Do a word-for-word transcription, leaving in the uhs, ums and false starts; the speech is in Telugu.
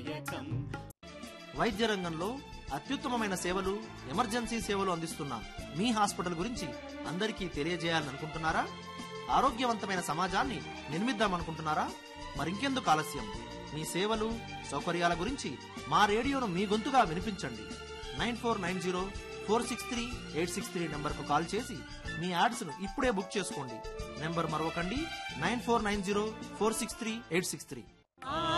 వైద్య రంగంలో అత్యుత్తమమైన సేవలు, ఎమర్జెన్సీ సేవలు అందిస్తున్న మీ హాస్పిటల్ గురించి అందరికీ తెలియజేయాలని అనుకుంటున్నారా? ఆరోగ్యవంతమైన సమాజాన్ని నిర్మిద్దామనుకుంటున్నారా? మరింకెందుకు ఆలస్యం? మీ సేవలు, సౌకర్యాల గురించి మా రేడియోను మీ గొంతుగా వినిపించండి. Nine four nine zero four six three eight six three నెంబర్కు కాల్ చేసి మీ యాడ్స్ ను ఇప్పుడే బుక్ చేసుకోండి. Number మరొకండి, nine four nine zero four six three eight six three.